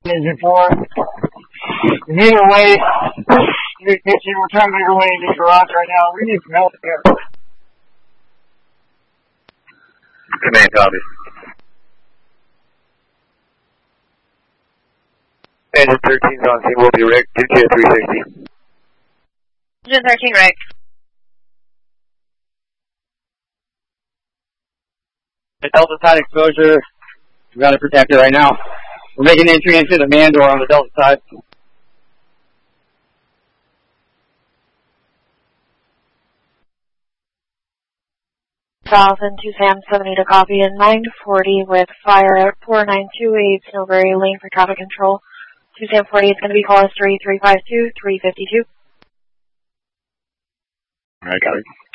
Engine 4. Either way, we're trying to make our way into the garage right now. We need some help here. Command copy. Engine 13's on scene, will be Rick, 2K360. Engine 13, Rick. The Delta side exposure, we've got it protected right now. We're making entry into the man door on the Delta side. Falcon 2 Sam 70 to copy at 940 with fire at 4928 Snowberry Lane for traffic control. 2 Sam 40 is going to be call us 3352 352. Alright, got it.